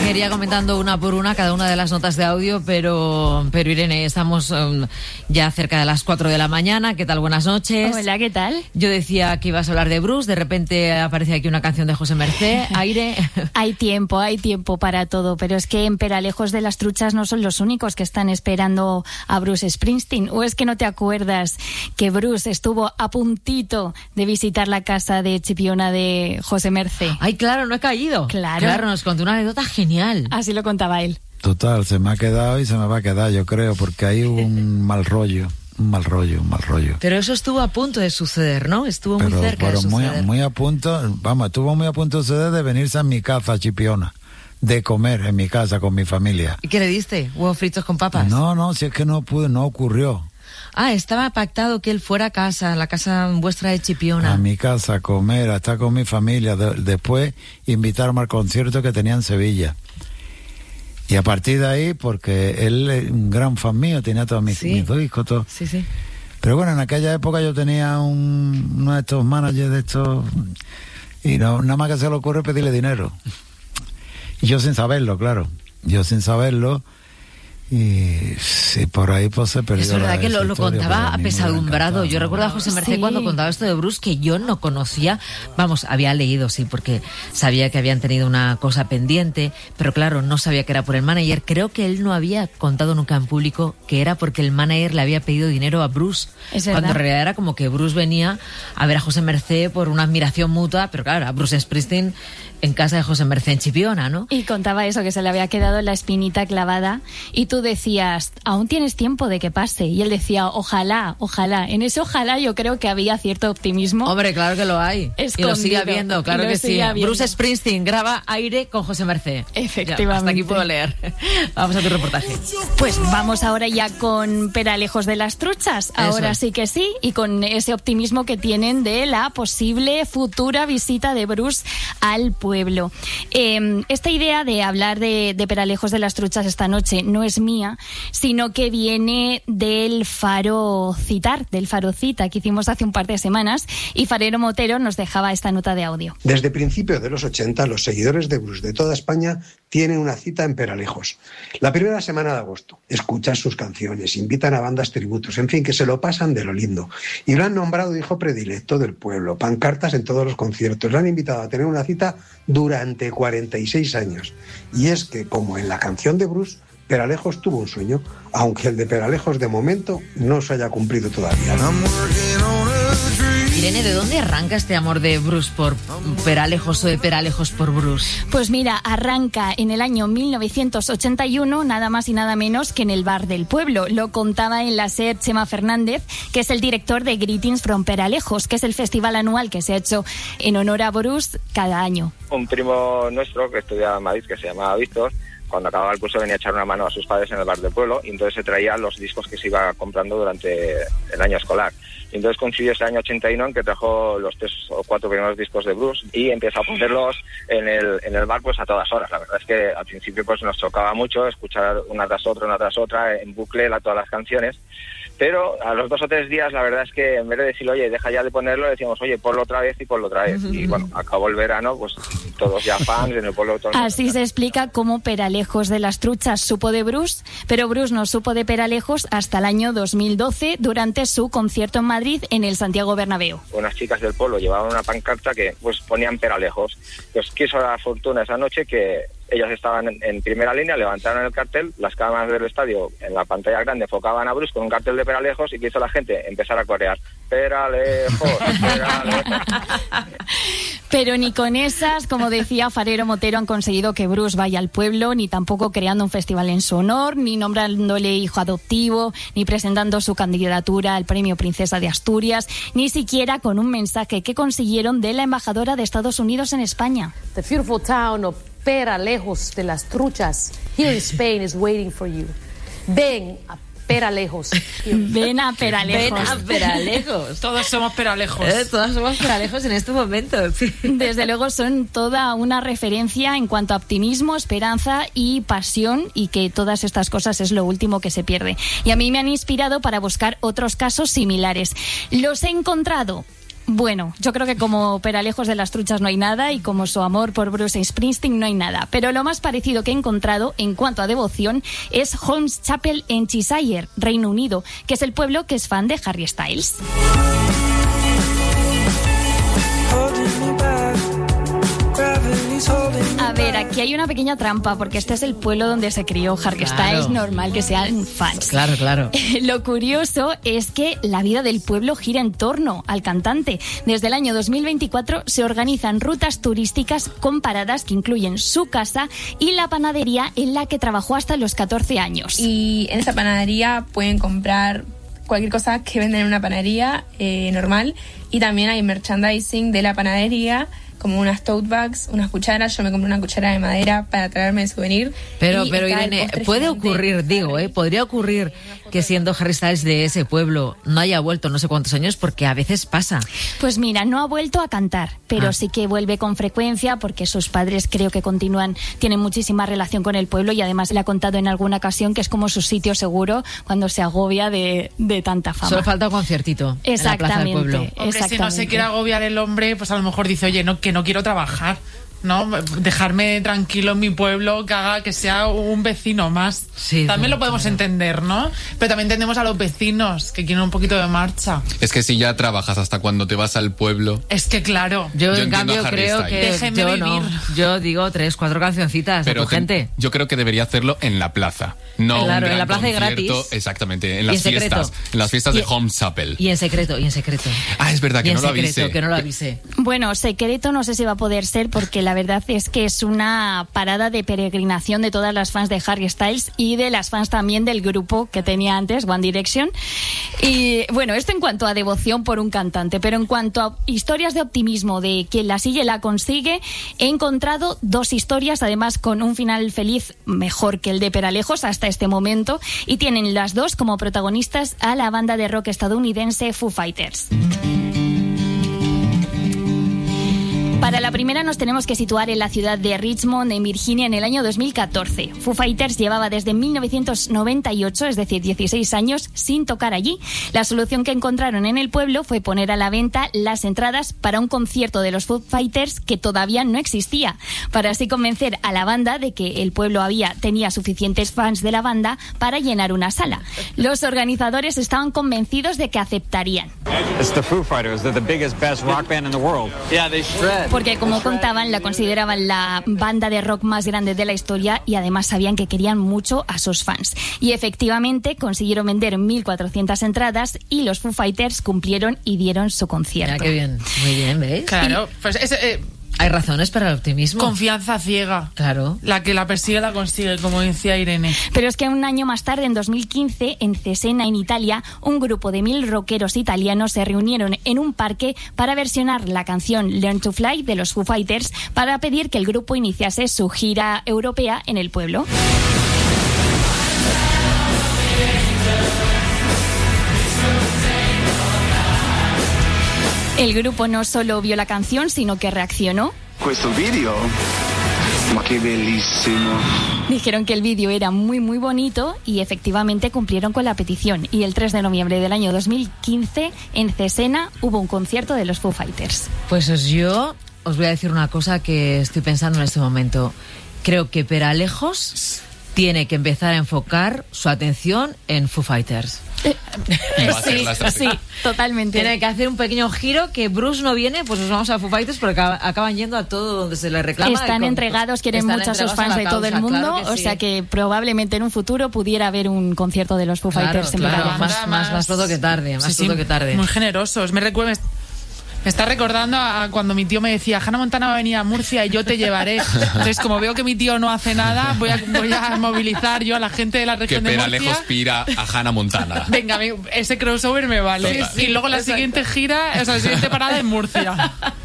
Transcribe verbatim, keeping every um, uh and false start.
seguiría comentando una por una cada una de las notas de audio, pero, pero Irene, estamos um, ya cerca de las cuatro de la mañana. ¿Qué tal? Buenas noches. Hola, ¿qué tal? Yo decía que ibas a hablar de Bruce, de repente aparece aquí una canción de José Mercé, aire. Hay tiempo, hay tiempo para todo, pero es que en Peralejos de las Truchas no son los únicos que están esperando a Bruce Springsteen. ¿O es que no te acuerdas que Bruce estuvo a puntito de visitar la casa de Chipiona de José Mercé? Ay, claro, no he caído. Claro. Claro, nos contó una anécdota genial. Así lo contaba él. Total, se me ha quedado y se me va a quedar, yo creo, porque hay un mal rollo, un mal rollo, un mal rollo. Pero eso estuvo a punto de suceder, ¿no? Estuvo pero, muy cerca pero de muy, suceder. muy a punto, vamos, estuvo muy a punto de suceder de venirse a mi casa, a Chipiona, de comer en mi casa con mi familia. ¿Y qué le diste? ¿Huevos fritos con papas? No, no, si es que no pude, no ocurrió. Ah, estaba pactado que él fuera a casa, a la casa vuestra de Chipiona. A mi casa a comer, a estar con mi familia, de, después invitarme al concierto que tenía en Sevilla. Y a partir de ahí, porque él es un gran fan mío, tenía todos mis, Sí. mis discos, todo. Sí, sí. Pero bueno, en aquella época yo tenía un, uno de estos managers de estos, y no, nada más que se le ocurre pedirle dinero. Y yo sin saberlo, claro. Yo sin saberlo. Y sí, por ahí pues se perdió. Es verdad la, que lo, esa lo historia, contaba pero a mí me hubiera apesadumbrado. encantado, Yo ¿no? recuerdo a José Mercé Sí. cuando contaba esto de Bruce, que yo no conocía. Vamos, había leído, sí, porque sabía que habían tenido una cosa pendiente, pero claro, no sabía que era por el manager. Creo que él no había contado nunca en público que era porque el manager le había pedido dinero a Bruce. Es verdad. Cuando en realidad era como que Bruce venía a ver a José Mercé por una admiración mutua, pero claro, a Bruce Springsteen en casa de José Mercé en Chipiona, ¿no? Y contaba eso, que se le había quedado la espinita clavada y tú decías, aún tienes tiempo de que pase. Y él decía, ojalá, ojalá. En ese ojalá yo creo que había cierto optimismo. Hombre, claro que lo hay. Escondido. Y lo sigue habiendo, claro Y lo que sí. sigue habiendo. Bruce Springsteen graba aire con José Mercé. Efectivamente. Ya, hasta aquí puedo leer. Vamos a tu reportaje. Pues vamos ahora ya con Peralejos de las Truchas. Ahora es. sí que sí, y con ese optimismo que tienen de la posible futura visita de Bruce al pueblo. Eh, esta idea de hablar de, de Peralejos de las Truchas esta noche no es mía, sino que viene del Faro Citar, del Faro Cita, que hicimos hace un par de semanas, y Farero Motero nos dejaba esta nota de audio. Desde principios de los ochenta, los seguidores de Bruce de toda España tienen una cita en Peralejos. La primera semana de agosto. Escuchan sus canciones, invitan a bandas tributos, en fin, que se lo pasan de lo lindo. Y lo han nombrado hijo predilecto del pueblo, pancartas en todos los conciertos. Lo han invitado a tener una cita durante cuarenta y seis años. Y es que, como en la canción de Bruce, Peralejos tuvo un sueño, aunque el de Peralejos de momento no se haya cumplido todavía. Irene, ¿de dónde arranca este amor de Bruce por Peralejos o de Peralejos por Bruce? Pues mira, arranca en el año mil novecientos ochenta y uno, nada más y nada menos que en el Bar del Pueblo. Lo contaba en la SER Chema Fernández, que es el director de Greetings from Peralejos, que es el festival anual que se ha hecho en honor a Bruce cada año. Un primo nuestro que estudiaba en Madrid, que se llamaba Víctor, cuando acababa el curso venía a echar una mano a sus padres en el Bar del Pueblo y entonces se traía los discos que se iba comprando durante el año escolar. Y entonces coincidió ese año ochenta y uno en que trajo los tres o cuatro primeros discos de Bruce y empezó a ponerlos en el, en el bar pues a todas horas. La verdad es que al principio pues nos chocaba mucho escuchar una tras otra, una tras otra, en bucle la, todas las canciones. Pero a los dos o tres días la verdad es que en vez de decirle, oye, deja ya de ponerlo, decíamos, oye, ponlo otra vez y ponlo otra vez. Y bueno, acabó el verano, pues todos ya fans en el pueblo. Todos Así se explica cómo Peralejos de las Truchas supo de Bruce, pero Bruce no supo de Peralejos hasta el año dos mil doce durante su concierto en Madrid en el Santiago Bernabéu. Unas chicas del pueblo llevaban una pancarta que pues ponían Peralejos. Pues quiso la fortuna esa noche que ellas estaban en, en primera línea, levantaron el cartel, las cámaras del estadio en la pantalla grande enfocaban a Bruce con un cartel de Peralejos y que hizo la gente empezar a corear Peralejos, Peralejos. Pero ni con esas, como decía Farero Motero, han conseguido que Bruce vaya al pueblo, ni tampoco creando un festival en su honor, ni nombrándole hijo adoptivo, ni presentando su candidatura al premio Princesa de Asturias, ni siquiera con un mensaje que consiguieron de la embajadora de Estados Unidos en España. The beautiful town of Peralejos de las Truchas, here in Spain, is waiting for you. Ven a Peralejos. Ven a Peralejos. Ven a Peralejos. Todos somos Peralejos. Eh, todos somos Peralejos en este momento. Sí. Desde luego son toda una referencia en cuanto a optimismo, esperanza y pasión, y que todas estas cosas es lo último que se pierde. Y a mí me han inspirado para buscar otros casos similares. Los he encontrado Bueno, yo creo que como Peralejos de las Truchas no hay nada y como su amor por Bruce Springsteen no hay nada. Pero lo más parecido que he encontrado en cuanto a devoción es Holmes Chapel en Cheshire, Reino Unido, que es el pueblo que es fan de Harry Styles. A ver, aquí hay una pequeña trampa porque este es el pueblo donde se crió Harry Claro. Styles, normal que sean fans. Claro, claro. Lo curioso es que la vida del pueblo gira en torno al cantante. Desde el año dos mil veinticuatro se organizan rutas turísticas con paradas que incluyen su casa y la panadería en la que trabajó hasta los catorce años. Y en esa panadería pueden comprar cualquier cosa que venden en una panadería eh, normal, y también hay merchandising de la panadería, como unas tote bags, unas cucharas. Yo me compré una cuchara de madera para traerme de souvenir. Pero, Y pero está el Irene, postre puede gigante. ocurrir, digo, ¿eh? Podría ocurrir que siendo Harry Styles de ese pueblo no haya vuelto no sé cuántos años, porque a veces pasa. Pues mira, no ha vuelto a cantar, pero Ah. sí que vuelve con frecuencia porque sus padres creo que continúan, tienen muchísima relación con el pueblo y además le ha contado en alguna ocasión que es como su sitio seguro cuando se agobia de, de tanta fama. Solo falta un conciertito en la plaza del pueblo. Exactamente. Hombre, si no se exactamente. quiere agobiar el hombre, pues a lo mejor dice, oye, no, que no quiero trabajar, ¿no? Dejarme tranquilo en mi pueblo, que haga que sea un vecino más. Sí, también claro, lo podemos claro. entender, ¿no? Pero también entendemos a los vecinos que quieren un poquito de marcha. Es que si ya trabajas hasta cuando te vas al pueblo... Es que claro. Yo, Yo en entiendo cambio, a Harry creo Styles. que Déjenme yo vivir. no. Yo digo tres, cuatro cancioncitas Pero a tu te- gente. yo creo que debería hacerlo en la plaza. No Claro, un en gran la plaza y concierto, gratis. Exactamente, en Y las en secreto. fiestas. En las fiestas Y- de Holmes Chapel. Y en secreto, y en secreto. Ah, es verdad, Y que en no lo secreto, avise. que no lo avise. Bueno, secreto no sé si va a poder ser porque la verdad es que es una parada de peregrinación de todas las fans de Harry Styles y de las fans también del grupo que tenía antes, One Direction. Y bueno, esto en cuanto a devoción por un cantante, pero en cuanto a historias de optimismo de quien la sigue la consigue, he encontrado dos historias, además con un final feliz mejor que el de Peralejos hasta este momento, y tienen las dos como protagonistas a la banda de rock estadounidense Foo Fighters. Para la primera nos tenemos que situar en la ciudad de Richmond, en Virginia, en el año dos mil catorce. Foo Fighters llevaba desde mil novecientos noventa y ocho, es decir, dieciséis años, sin tocar allí. La solución que encontraron en el pueblo fue poner a la venta las entradas para un concierto de los Foo Fighters que todavía no existía, para así convencer a la banda de que el pueblo había, tenía suficientes fans de la banda para llenar una sala. Los organizadores estaban convencidos de que aceptarían. It's the Foo Fighters. They're the biggest, best rock band in the world. Yeah, they shred. Porque, como contaban, la consideraban la banda de rock más grande de la historia y además sabían que querían mucho a sus fans. Y efectivamente consiguieron vender mil cuatrocientas entradas y los Foo Fighters cumplieron y dieron su concierto. Mira qué bien. Muy bien, ¿veis? Claro, pues es, eh, Hay razones para el optimismo. confianza ciega. Claro. La que la persigue la consigue, como decía Irene. Pero es que un año más tarde, en dos mil quince, en Cesena, en Italia, un grupo de mil rockeros italianos se reunieron en un parque para versionar la canción Learn to Fly de los Foo Fighters para pedir que el grupo iniciase su gira europea en el pueblo. El grupo no solo vio la canción, sino que reaccionó. Questo video, ma che bellissimo. Dijeron que el vídeo era muy muy bonito y efectivamente cumplieron con la petición. Y el tres de noviembre del año dos mil quince en Cesena hubo un concierto de los Foo Fighters. Pues os- yo os voy a decir una cosa que estoy pensando en este momento. Creo que Peralejos tiene que empezar a enfocar su atención en Foo Fighters. Va a ser la estrategia. Sí, totalmente. Tiene que hacer un pequeño giro, que Bruce no viene, pues nos vamos a Foo Fighters porque acaba- acaban yendo a todo donde se les reclama. Están y con- entregados, quieren están mucho a sus entregados fans a de la todo el causa, mundo, claro que o sí. sea que probablemente en un futuro pudiera haber un concierto de los Foo Claro, Fighters en claro, Peralejos. más, más, más pronto que tarde, más Sí, sí, pronto que tarde. Muy generosos. Me recuerda, me está recordando a cuando mi tío me decía, Hannah Montana va a venir a Murcia y yo te llevaré. Entonces, como veo que mi tío no hace nada, voy a, voy a movilizar yo a la gente de la Que región de Peralejos Murcia. pira a Hannah Montana. Venga, me- ese crossover me vale. Total. Y luego la siguiente gira, o sea, la siguiente parada en Murcia.